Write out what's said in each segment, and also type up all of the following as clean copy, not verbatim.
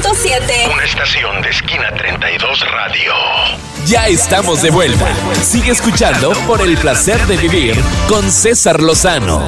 Una estación de Esquina 32 Radio. Ya estamos de vuelta. Sigue escuchando Por el Placer de Vivir con César Lozano.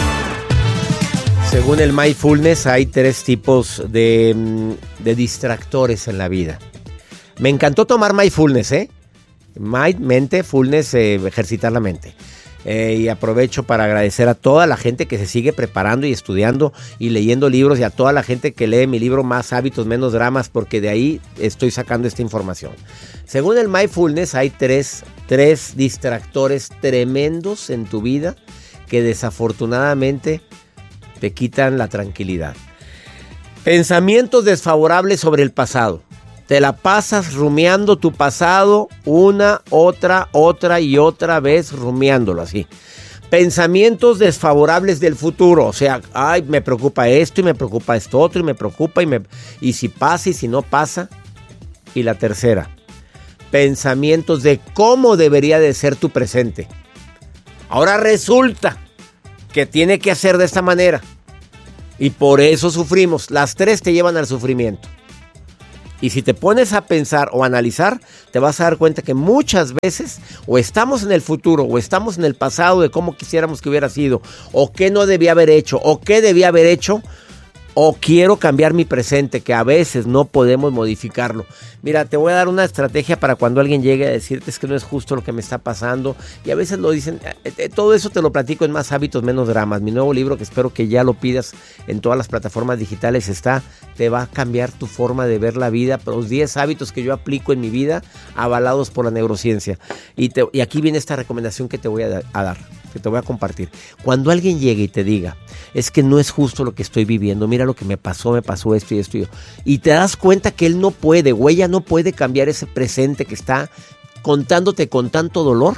Según el mindfulness, hay 3 tipos de distractores en la vida. Me encantó tomar mindfulness, Mind, mente, fullness, ejercitar la mente. Y aprovecho para agradecer a toda la gente que se sigue preparando y estudiando y leyendo libros, y a toda la gente que lee mi libro Más hábitos, menos dramas, porque de ahí estoy sacando esta información. Según el mindfulness, hay tres distractores tremendos en tu vida que desafortunadamente te quitan la tranquilidad. Pensamientos desfavorables sobre el pasado. Te la pasas rumiando tu pasado una, otra y otra vez rumiándolo así. Pensamientos desfavorables del futuro. O sea, ay, me preocupa esto y me preocupa esto otro y me preocupa y si pasa y si no pasa. Y la tercera, pensamientos de cómo debería de ser tu presente. Ahora resulta que tiene que hacer de esta manera. Y por eso sufrimos. Las 3 te llevan al sufrimiento. Y si te pones a pensar o analizar, te vas a dar cuenta que muchas veces o estamos en el futuro o estamos en el pasado de cómo quisiéramos que hubiera sido, o qué no debía haber hecho, o qué debía haber hecho, o quiero cambiar mi presente, que a veces no podemos modificarlo. Mira, te voy a dar una estrategia para cuando alguien llegue a decirte es que no es justo lo que me está pasando. Y a veces lo dicen, todo eso te lo platico en Más hábitos, menos dramas. Mi nuevo libro, que espero que ya lo pidas en todas las plataformas digitales, te va a cambiar tu forma de ver la vida. Los 10 hábitos que yo aplico en mi vida, avalados por la neurociencia. Y aquí viene esta recomendación que te voy a dar, que te voy a compartir. Cuando alguien llegue y te diga, es que no es justo lo que estoy viviendo, mira lo que me pasó esto y esto y te das cuenta que él no puede, o ella no puede cambiar ese presente que está contándote con tanto dolor,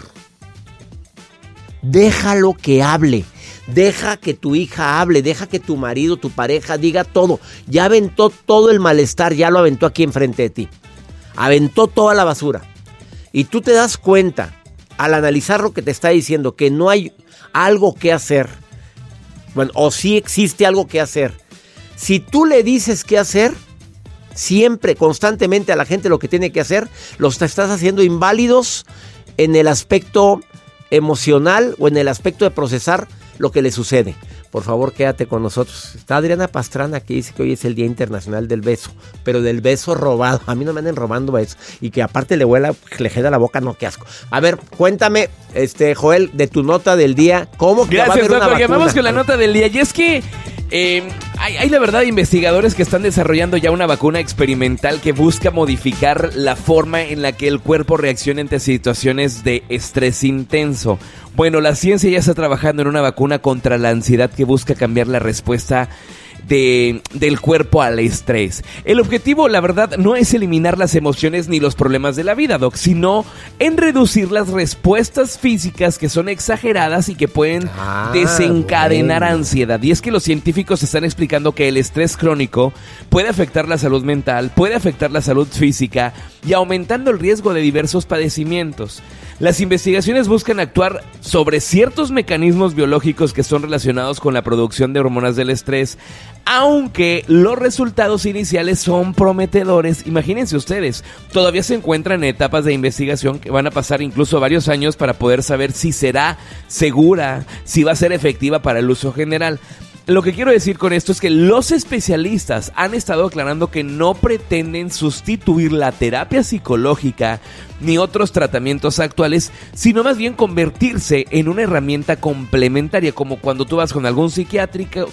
déjalo que hable. Deja que tu hija hable, deja que tu marido, tu pareja diga todo. Ya aventó todo el malestar, ya lo aventó aquí enfrente de ti. Aventó toda la basura. Y tú te das cuenta, al analizar lo que te está diciendo, que no hay algo que hacer. Bueno, o sí existe algo que hacer. Si tú le dices qué hacer, siempre, constantemente a la gente lo que tiene que hacer, los estás haciendo inválidos en el aspecto emocional o en el aspecto de procesar lo que le sucede. Por favor, quédate con nosotros. Está Adriana Pastrana, que dice que hoy es el Día Internacional del Beso, pero del beso robado. A mí no me anden robando besos. Y que aparte le queda la boca, no, qué asco. A ver, cuéntame, Joel, de tu nota del día. ¿Cómo que va a haber una vacuna? Vamos con la nota del día. Y es que hay la verdad investigadores que están desarrollando ya una vacuna experimental que busca modificar la forma en la que el cuerpo reacciona ante situaciones de estrés intenso. Bueno, la ciencia ya está trabajando en una vacuna contra la ansiedad que busca cambiar la respuesta del cuerpo al estrés. El objetivo, la verdad, no es eliminar las emociones ni los problemas de la vida, Doc, sino en reducir las respuestas físicas que son exageradas y que pueden desencadenar ansiedad. Y es que los científicos están explicando que el estrés crónico puede afectar la salud mental, puede afectar la salud física y aumentando el riesgo de diversos padecimientos. Las investigaciones buscan actuar sobre ciertos mecanismos biológicos que son relacionados con la producción de hormonas del estrés, aunque los resultados iniciales son prometedores. Imagínense ustedes, todavía se encuentran en etapas de investigación que van a pasar incluso varios años para poder saber si será segura, si va a ser efectiva para el uso general. Lo que quiero decir con esto es que los especialistas han estado aclarando que no pretenden sustituir la terapia psicológica ni otros tratamientos actuales, sino más bien convertirse en una herramienta complementaria, como cuando tú vas con algún psiquiatra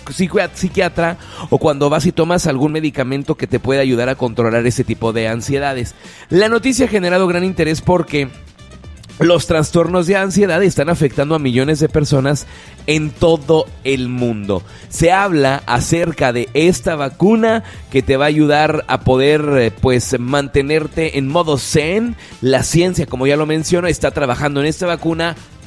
o cuando vas y tomas algún medicamento que te puede ayudar a controlar ese tipo de ansiedades. La noticia ha generado gran interés porque los trastornos de ansiedad están afectando a millones de personas en todo el mundo. Se habla acerca de esta vacuna que te va a ayudar a poder mantenerte en modo zen. La ciencia, como ya lo menciono, está trabajando en esta vacuna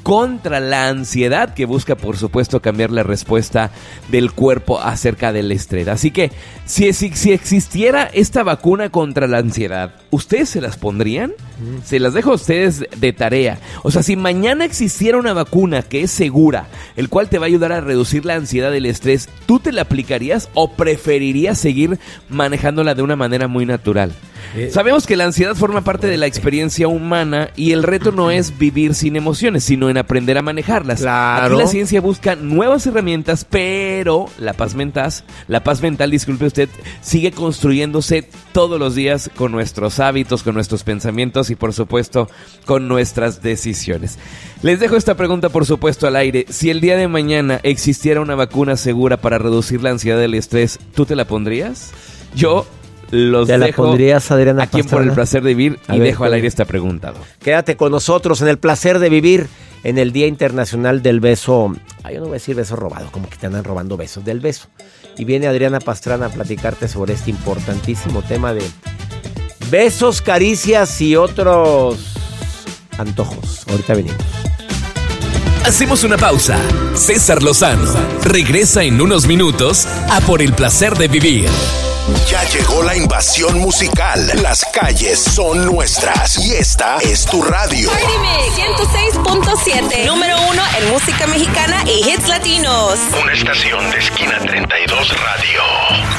contra la ansiedad, que busca, por supuesto, cambiar la respuesta del cuerpo acerca del estrés. Así que, si existiera esta vacuna contra la ansiedad, ¿ustedes se las pondrían? Se las dejo a ustedes de tarea. O sea, si mañana existiera una vacuna que es segura, el cual te va a ayudar a reducir la ansiedad y el estrés, ¿tú te la aplicarías o preferirías seguir manejándola de una manera muy natural? Sabemos que la ansiedad forma parte de la experiencia humana y el reto no es vivir sin emociones, sino en aprender a manejarlas. Claro. Aquí la ciencia busca nuevas herramientas, pero la paz mental, disculpe usted, sigue construyéndose todos los días con nuestros hábitos, con nuestros pensamientos y, por supuesto, con nuestras decisiones. Les dejo esta pregunta, por supuesto, al aire. Si el día de mañana existiera una vacuna segura para reducir la ansiedad y el estrés, ¿tú te la pondrías? Yo los ¿Te la dejo pondrías, Adriana aquí en Por Pastrana? el Placer de Vivir y ver, dejo al aire esta pregunta. Quédate con nosotros en el placer de vivir en el Día Internacional del Beso. Yo no voy a decir beso robado, como que te andan robando besos, del beso. Y viene Adriana Pastrana a platicarte sobre este importantísimo tema de besos, caricias y otros antojos. Ahorita venimos. Hacemos una pausa. César Lozano regresa en unos minutos a Por el Placer de Vivir. Ya llegó la invasión musical. Las calles son nuestras y esta es tu radio. Party Mix 106.7, número 1 en música mexicana y hits latinos. Una estación de Esquina 32 Radio.